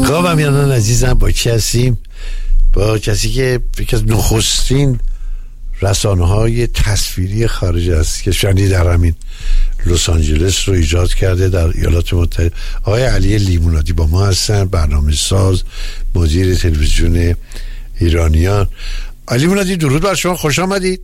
گاومیانان عزیزم، با کی هستیم؟ با کسی که یکی از نخستین رسانه‌های تصویری خارج از کشور در همین لس آنجلس رو ایجاد کرده در ایالات متحده. آقای علی لیمونادی با ما هستن، برنامه ساز، مدیر تلویزیون ایرانیان. علی لیمونادی، درود بر شما، خوش آمدید.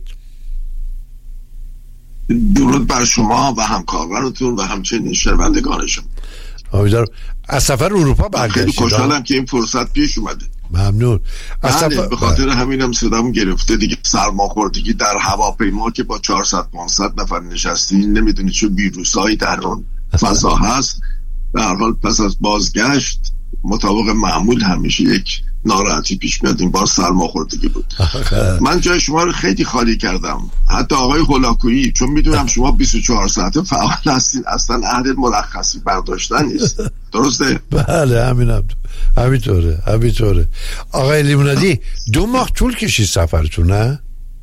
درود بر شما و همکارانتون و همچنین شنوندگان شما. امیدوارم از سفر اروپا برگشتید. خیلی خوشحالم که این فرصت پیش اومده. ممنون. به خاطر همینم صدام گرفته دیگه. سرماخوردگی در هواپیما که با 400-500 نفر نشستین، نمیدونی چه ویروسایی در اون فضا هست. به هر حال پس از بازگشت مطابق معمول همیشه یک ناراحتی پیش میاد. این بار سرماخوردگی بود. من جای شما رو خیلی خالی کردم، حتی آقای هولاکویی، چون میدونم شما 24 ساعته فعال هستین، اصلا اهل مرخصی برداشتن نیست. درسته؟ بله، همینطوره. آقای لیمونادی، 2 ماه طول کشید سفرتون، نه؟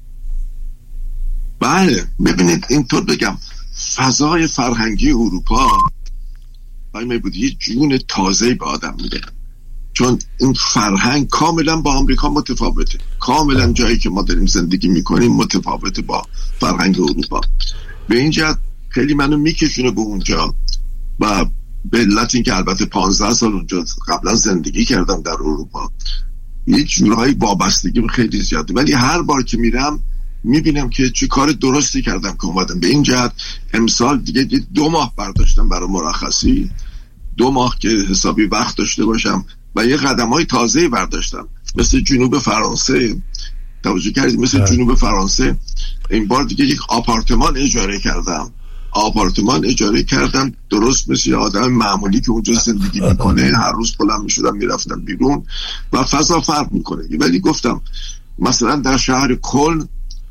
بله، ببینید اینطور بگم، فضای فرهنگی اروپا بود یه جون تازه به آدم میده، چون این فرهنگ کاملا با آمریکا متفاوته. کاملا جایی که ما داریم زندگی میکنیم متفاوته با فرهنگ اروپا. به این جهت خیلی منو میکشونه به اونجا و به علت این که البته 15 سال اونجا قبلا زندگی کردم در اروپا، یه جورایی وابستگی خیلی زیاده. ولی هر بار که میرم میبینم که چه کار درستی کردم که اومدم. به این جهت امسال دیگه 2 ماه برداشتم برای مرخصی، 2 ماه که حسابی وقت داشته باشم و یه قدم‌های تازه‌ای برداشتم. مثل جنوب فرانسه، توجه کردید؟ مثل جنوب فرانسه این بار دیگه یک آپارتمان اجاره کردم درست مثل آدم معمولی که اونجا زندگی میکنه. هر روز بلند میشدم میرفتم بیرون و فضا فرق میکنه. ولی گفتم مثلا در شهر کلن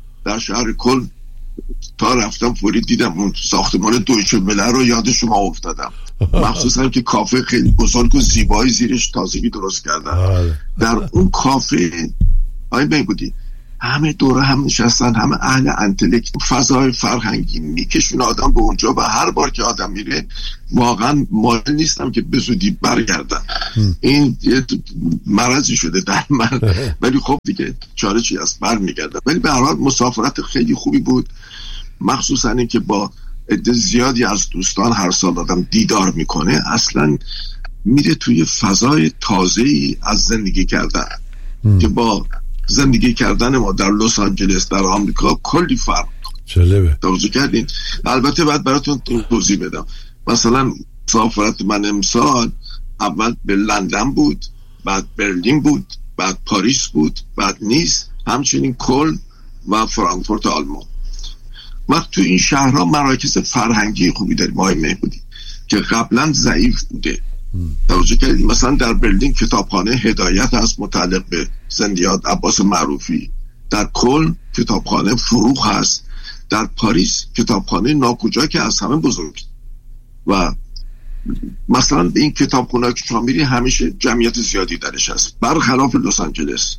تا رفتم فوری دیدم اون ساختمان دویچه وله رو یاد شما افتادم، مخصوصا که کافه خیلی بزرگ و زیبایی زیرش تازگی درست کردن. در اون کافه آقای بودی همه دوره هم نشستن، همه اهل انتلکت. فضای فرهنگی میکشون آدم به اونجا و هر بار که آدم میره واقعا مایل نیستم که به زودی برگردم. این یه مرضی شده در من، ولی خب دیگه چاره چی است، برمیگردم. ولی به هر حال مسافرت خیلی خوبی بود، مخصوصا این که با عده زیادی از دوستان هر سال آدم دیدار میکنه، اصلا میره توی فضای تازه‌ای از زندگی کردن که با زندگی کردن ما در لس آنجلس در آمریکا کلی فرق. جالبه. توجه کردین؟ البته بعد براتون توضیح بدم. مثلا مسافرت من امسال اول به لندن بود، بعد برلین بود، بعد پاریس بود، بعد نیس، همچنین کلن و فرانکفورت آلمان. وقت تو این شهرها مراکز فرهنگی خوبی داریم آقای مهبودی که قبلا ضعیف بوده. توجه کردید؟ مثلا در برلین کتابخانه هدایت هست متعلق به زندیات عباس معروفی، در کلن کتابخانه فروغ هست، در پاریس کتابخانه ناکجا که از همه بزرگ. و مثلا به این کتابخانه که شما میری همیشه جمعیت زیادی درش هست، برخلاف لس آنجلس.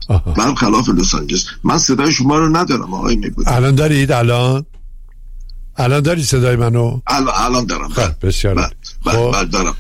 من صدای شما رو ندارم آقای میبود. الان دارید؟ الان داری صدای منو؟ الان دارم. بسیار دارم.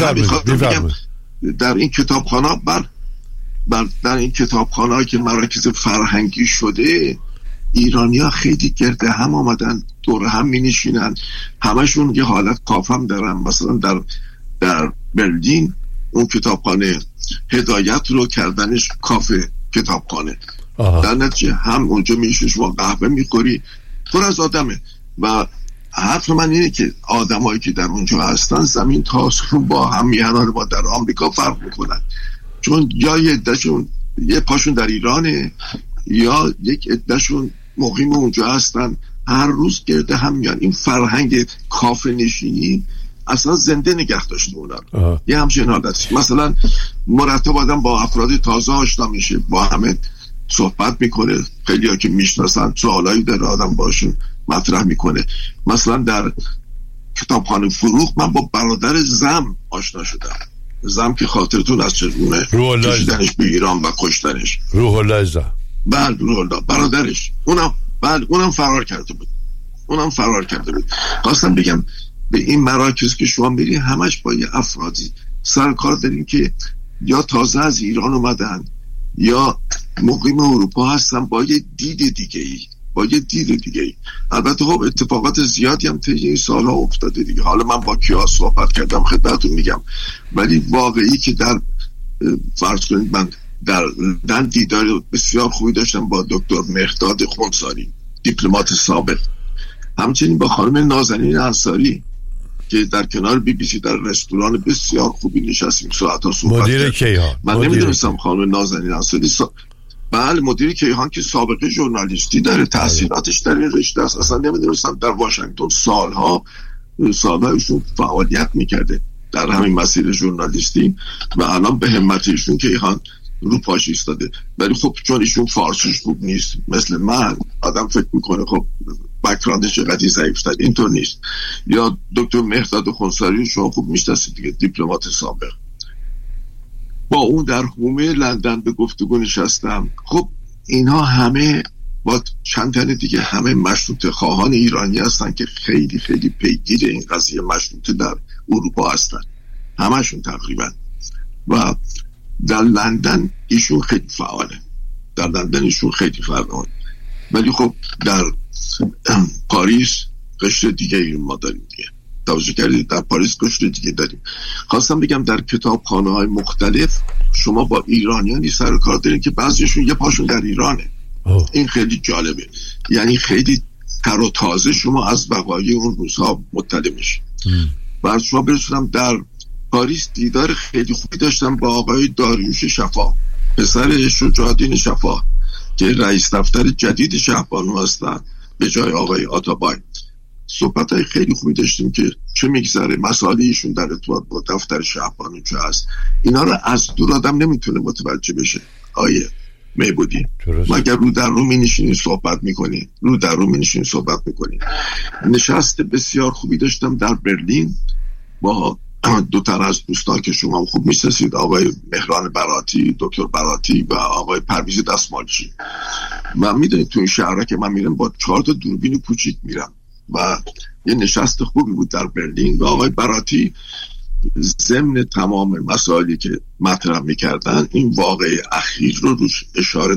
در این کتابخانه در این کتابخانه که مراکز فرهنگی شده، ایرانی‌ها خیلی گرد هم آمدن، دور هم می نشینن، همشون یه حالت کافم دارن. مثلا در برلین اون کتابخانه هدایت رو کردنش کافه کتابخانه. در نتیجه هم اونجا میشی شما قهوه میخوری، پر از آدمه. و حرف من اینه که آدمایی که در اونجا هستن زمین تا آسمون با هم میهنان با در آمریکا فرق میکنن، چون یا یه عدهشون یه پاشون در ایرانه یا یک عدهشون مقیم اونجا هستن، هر روز گرده هم میان. این فرهنگ کافه نشینی اصلا زنده نگه داشته اونا. یه همچین حالتی. مثلا مرتب آدم با افراد تازه آشنا میشه، با همه صحبت میکنه، خیلی ها که میشناسن سوالایی داره آدم باشون مطرح میکنه. مثلا در کتابخانه فروغ من با برادر زم آشنا شدم. زم که خاطرتون از چگونه کشیدنش به ایران و کشتنش. روح الله زم. بله، روح الله. برادرش اونم فرار کرده بود. خواستم بگم به این مراکز که شما میری همش با یه افرادی سر کار داریم که یا تازه از ایران اومدن یا مقیم اروپا هستن با یه دید دیگه ای. البته خب اتفاقات زیادی هم طی این سالها افتاده دیگه. حالا من با کیا صحبت کردم خدمتتون میگم، ولی واقعی که در فرض کنید من دیدار بسیار خوبی داشتم با دکتر مهرداد خونساری، دیپلمات سابق، همچنین با خانم نازنین انصاری که در کنار BBC در رستوران بسیار خوبی نشستیم ساعت‌ها صحبت مدیر کیهان. من نمیدونستم خانم نازنین انصاری بله مدیر کیهان که سابقه ژورنالیستی داره، تحصیلاتش در این رشته است. اصلا نمیدونستم در واشنگتن سالها ایشون فعالیت میکرده در همین مسیر ژورنالیستی و الان به همت ایشون کیهان رو پاش ایستاده. ولی خب چون ایشون فارسیش خوب نیست مثل من، آدم فکر میکنه خب بک‌گراندش چقدر ضعیف‌تر، اینطور نیست. یا دکتر مهرداد خونساری شما خوب میشناسید دیگه، دیپلمات سابق، با اون در حومه لندن به گفتگو نشستم. خب اینها همه با چند تن دیگه همه مشروطه خواهان ایرانی هستن که خیلی خیلی پیگیر این قضیه مشروطه در اروپا هستن، همشون تقریبا. و در لندن ایشون خیلی فعاله، ولی خب در پاریس قشر دیگه ای ما داریم دیگه. توجه کردید در پاریس قشر دیگه داریم. خواستم بگم در کتابخانه‌های مختلف شما با ایرانیانی سر و کار دارین که بعضیشون یه پاشون در ایرانه. این خیلی جالبه، یعنی خیلی تر و تازه شما از وقایع اون روزها مطلع میشید. و شما برسونم در پاریس دیدار خیلی خوبی داشتم با آقای داریوش شفا، پسر شجاع‌الدین شفا که رئیس دفتر جدید شهربانو هستن به جای آقای آتابای. صحبت‌های خیلی خوبی داشتیم که چه میگذره، مسائل ایشون در ارتباط با دفتر شهربانو چه هست. اینا رو از دور آدم نمیتونه متوجه بشه آیه میبودی، مگر رو در رو می‌نشینین صحبت میکنین. نشست بسیار خوبی داشتم در برلین با دو تا از دوستان که شما خوب میشناسید، آقای مهران براتی، دکتر براتی و آقای پرویز دستمالچی. من میدونید تو این شهرها که من میرم با 4 تا دوربین کوچیک میرم و یه نشست خوبی بود در برلین و آقای براتی ضمن تمام مسائلی که مطرح میکردن این واقعه اخیر رو روش اشاره